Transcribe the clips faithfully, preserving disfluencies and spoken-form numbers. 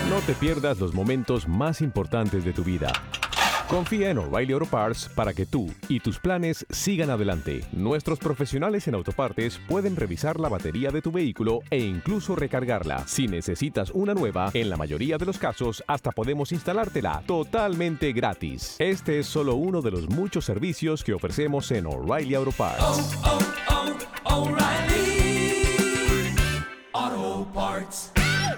No te pierdas los momentos más importantes de tu vida. Confía en O'Reilly Auto Parts para que tú y tus planes sigan adelante. Nuestros profesionales en autopartes pueden revisar la batería de tu vehículo e incluso recargarla. Si necesitas una nueva, en la mayoría de los casos hasta podemos instalártela totalmente gratis. Este es solo uno de los muchos servicios que ofrecemos en O'Reilly Auto Parts. Oh, oh, oh, O'Reilly Auto Parts.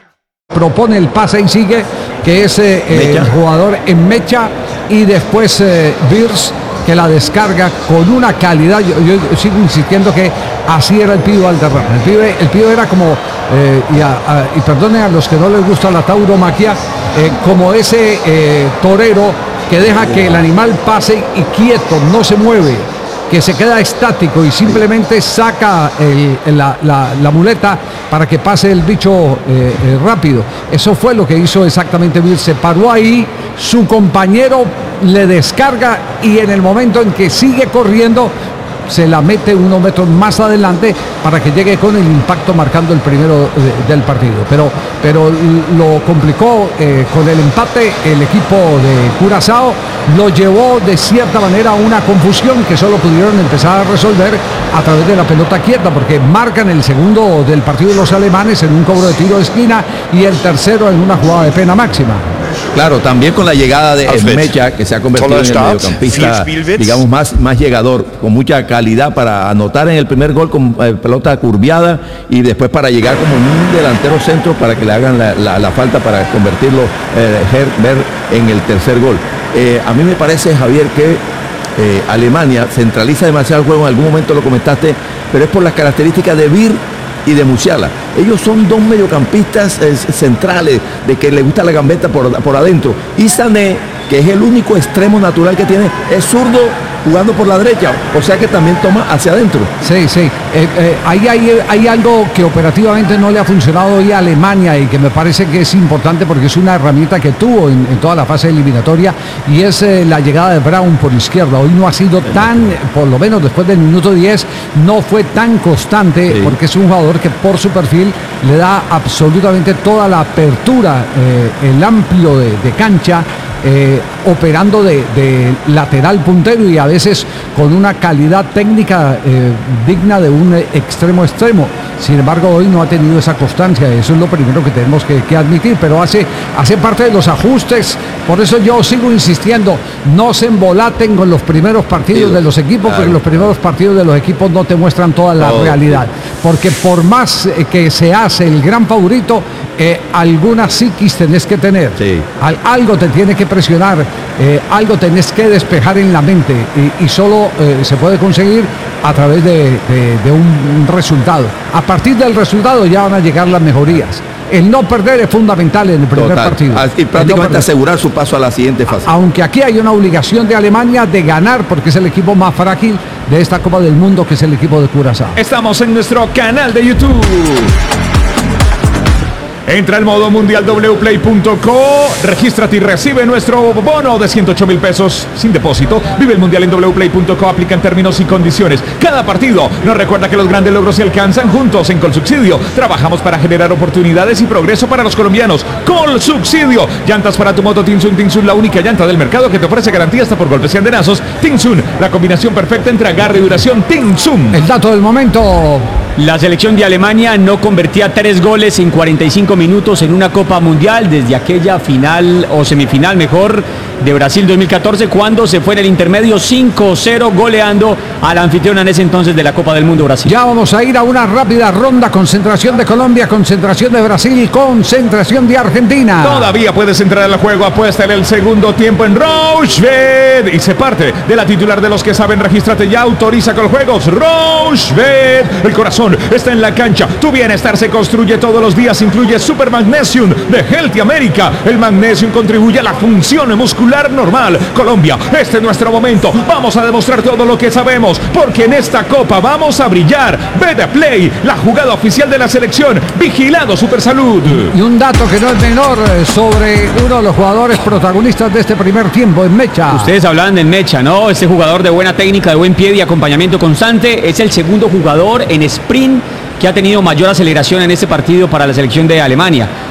Propone el pase y sigue, que es eh, el jugador en mecha, y después eh, Beers, que la descarga con una calidad. Yo, yo sigo insistiendo que así era el pibe Valderrama. El pibe, el pibe era como, eh, y, a, a, y perdonen a los que no les gusta la tauromaquia, eh, como ese eh, torero que deja que el animal pase y quieto, no se mueve, que se queda estático y simplemente saca el, la, la, la muleta para que pase el bicho eh, eh, rápido. Eso fue lo que hizo exactamente Bill. Se paró ahí, su compañero le descarga y en el momento en que sigue corriendo, se la mete unos metros más adelante para que llegue con el impacto marcando el primero de, del partido. Pero, pero lo complicó eh, con el empate el equipo de Curazao, lo llevó de cierta manera a una confusión que solo pudieron empezar a resolver a través de la pelota quieta, porque marcan el segundo del partido de los alemanes en un cobro de tiro de esquina y el tercero en una jugada de pena máxima. Claro, también con la llegada de Mecha, que se ha convertido en el mediocampista, digamos, más, más llegador, con mucha calidad para anotar en el primer gol con eh, pelota curviada y después para llegar como un delantero centro para que le hagan la, la, la falta para convertirlo eh, Herbert en el tercer gol. Eh, a mí me parece, Javier, que eh, Alemania centraliza demasiado el juego, en algún momento lo comentaste, pero es por las características de Bir y de Musiala. Ellos son dos mediocampistas eh, centrales, de que le gusta la gambeta por, por adentro. Y Sané, que es el único extremo natural que tiene, es zurdo jugando por la derecha, o sea que también toma hacia adentro. Sí, sí. Eh, eh, ahí hay, hay algo que operativamente no le ha funcionado hoy a Alemania y que me parece que es importante porque es una herramienta que tuvo en, en toda la fase eliminatoria, y es eh, la llegada de Braun por izquierda. Hoy no ha sido tan, por lo menos después del minuto diez, no fue tan constante, sí, porque es un jugador que por su perfil le da absolutamente toda la apertura, eh, el amplio de, de cancha, eh, operando de, de lateral puntero y a veces con una calidad técnica eh, digna de un extremo extremo. Sin embargo, hoy no ha tenido esa constancia. Eso es lo primero que tenemos que, que admitir, pero hace, hace parte de los ajustes. Por eso yo sigo insistiendo, no se embolaten con los primeros partidos sí, de los equipos, claro, porque los primeros partidos de los equipos no te muestran toda la oh, realidad. Porque por más que se hace el gran favorito, eh, alguna psiquis tenés que tener. Sí. Al, algo te tiene que presionar, eh, algo tenés que despejar en la mente, y, y solo eh, se puede conseguir a través de, de, de un resultado. A partir del resultado ya van a llegar las mejorías. El no perder es fundamental en el primer Total. partido. Y prácticamente no asegurar su paso a la siguiente fase. Aunque aquí hay una obligación de Alemania de ganar, porque es el equipo más frágil de esta Copa del Mundo, que es el equipo de Curazao. Estamos en nuestro canal de YouTube. Entra al modo mundial w play punto co, regístrate y recibe nuestro bono de ciento ocho mil pesos sin depósito. Vive el mundial en w play punto co, aplican términos y condiciones. Cada partido nos recuerda que los grandes logros se alcanzan juntos. En Colsubsidio trabajamos para generar oportunidades y progreso para los colombianos. Colsubsidio, llantas para tu moto Tinsun. Tinsun, la única llanta del mercado que te ofrece garantía hasta por golpes y andenazos. Tinsun, la combinación perfecta entre agarre y duración. Tinsun. El dato del momento. La selección de Alemania no convertía tres goles en cuarenta y cinco minutos en una Copa Mundial desde aquella final o semifinal mejor de Brasil dos mil catorce, cuando se fue en el intermedio cinco cero goleando al anfitrión en ese entonces de la Copa del Mundo, Brasil. Ya vamos a ir a una rápida ronda. Concentración de Colombia, concentración de Brasil, concentración de Argentina. Todavía puedes entrar al juego, apuesta en el segundo tiempo en Rochefort y se parte de la titular de los que saben. Regístrate ya, autoriza con juegos. Rochefort, el corazón está en la cancha, tu bienestar se construye todos los días. Incluye Super Magnesium de Healthy America. El magnesium contribuye a la función muscular normal. Colombia, este es nuestro momento. Vamos a demostrar todo lo que sabemos, porque en esta Copa vamos a brillar. Betplay, la jugada oficial de la selección. Vigilado Supersalud. Y un dato que no es menor sobre uno de los jugadores protagonistas de este primer tiempo, en Mecha. Ustedes hablaban de Mecha, ¿no? Este jugador de buena técnica, de buen pie y acompañamiento constante. Es el segundo jugador en sprint que ha tenido mayor aceleración en este partido para la selección de Alemania.